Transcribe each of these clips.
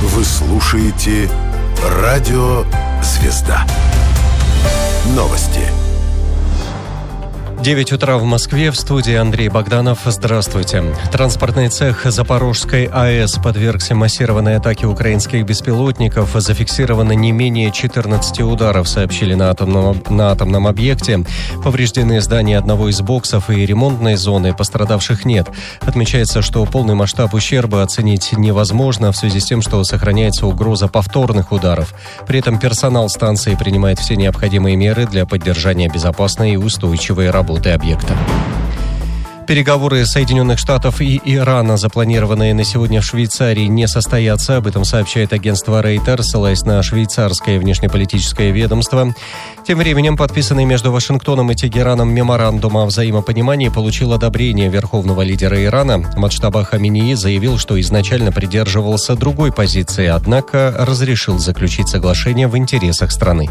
Вы слушаете «Радио Звезда». Новости. 9 утра в Москве, в студии Андрей Богданов. Здравствуйте. Транспортный цех Запорожской АЭС подвергся массированной атаке украинских беспилотников. Зафиксировано не менее 14 ударов, сообщили на атомном объекте. Повреждены здания одного из боксов и ремонтной зоны, пострадавших нет. Отмечается, что полный масштаб ущерба оценить невозможно в связи с тем, что сохраняется угроза повторных ударов. При этом персонал станции принимает все необходимые меры для поддержания безопасной и устойчивой работы объекта. Переговоры Соединенных Штатов и Ирана, запланированные на сегодня в Швейцарии, не состоятся. Об этом сообщает агентство Reuters, ссылаясь на швейцарское внешнеполитическое ведомство. Тем временем подписанный между Вашингтоном и Тегераном меморандум о взаимопонимании получил одобрение верховного лидера Ирана. Маджтаба Хаминеи заявил, что изначально придерживался другой позиции, однако разрешил заключить соглашение в интересах страны.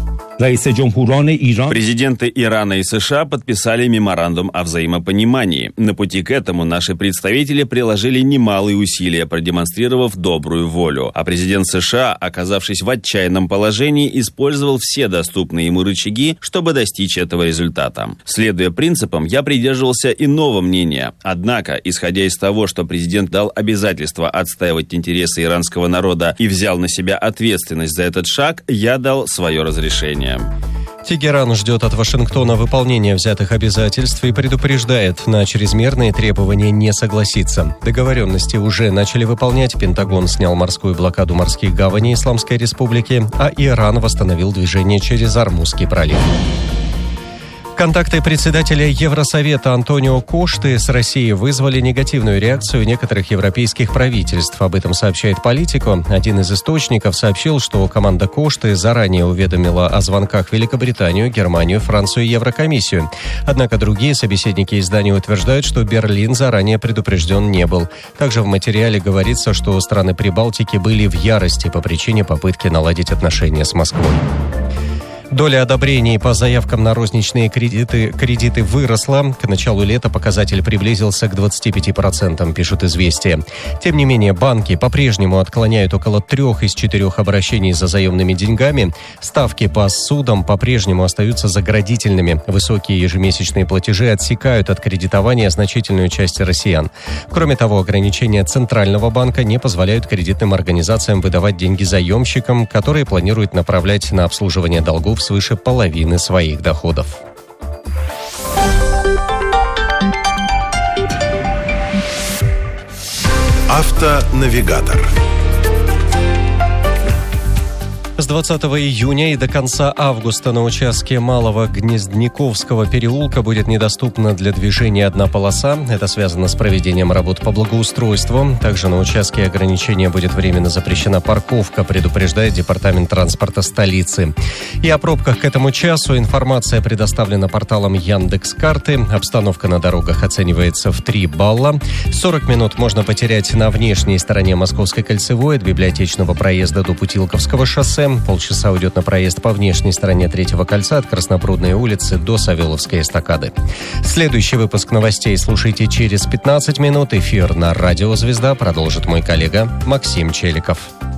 Президенты Ирана и США подписали меморандум о взаимопонимании. На пути к этому наши представители приложили немалые усилия, продемонстрировав добрую волю. А президент США, оказавшись в отчаянном положении, использовал все доступные ему рычаги, чтобы достичь этого результата. Следуя принципам, я придерживался иного мнения. Однако, исходя из того, что президент дал обязательство отстаивать интересы иранского народа и взял на себя ответственность за этот шаг, я дал свое разрешение. Тегеран ждет от Вашингтона выполнения взятых обязательств и предупреждает, на чрезмерные требования не согласиться. Договоренности уже начали выполнять. Пентагон снял морскую блокаду морских гаваней Исламской Республики, а Иран восстановил движение через Ормузский пролив. Контакты председателя Евросовета Антонио Кошты с Россией вызвали негативную реакцию некоторых европейских правительств. Об этом сообщает Политико. Один из источников сообщил, что команда Кошты заранее уведомила о звонках Великобританию, Германию, Францию и Еврокомиссию. Однако другие собеседники издания утверждают, что Берлин заранее предупрежден не был. Также в материале говорится, что страны Прибалтики были в ярости по причине попытки наладить отношения с Москвой. Доля одобрений по заявкам на розничные кредиты выросла. К началу лета показатель приблизился к 25%, пишут «Известия». Тем не менее, банки по-прежнему отклоняют около 3 из 4 обращений за заемными деньгами. Ставки по судам по-прежнему остаются заградительными. Высокие ежемесячные платежи отсекают от кредитования значительную часть россиян. Кроме того, ограничения Центрального банка не позволяют кредитным организациям выдавать деньги заемщикам, которые планируют направлять на обслуживание долгов свыше половины своих доходов. Автонавигатор. С 20 июня и до конца августа на участке Малого Гнездниковского переулка будет недоступна для движения одна полоса. Это связано с проведением работ по благоустройству. Также на участке ограничения будет временно запрещена парковка, предупреждает Департамент транспорта столицы. И о пробках к этому часу информация предоставлена порталом Яндекс.Карты. Обстановка на дорогах оценивается в 3 балла. 40 минут можно потерять на внешней стороне Московской кольцевой от Библиотечного проезда до Путилковского шоссе. Полчаса уйдет на проезд по внешней стороне Третьего кольца от Краснопрудной улицы до Савеловской эстакады. Следующий выпуск новостей слушайте через 15 минут. Эфир на Радио Звезда продолжит мой коллега Максим Челиков.